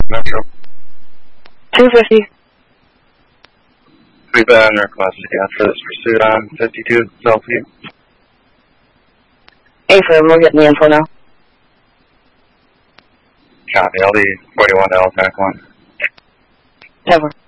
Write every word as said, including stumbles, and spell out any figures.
Metro. two fifty. We've been requested gas for this pursuit on fifty-two Southview. A-firm, we're getting the info now. Copy, I'll be forty-one to L T A C one. Ever.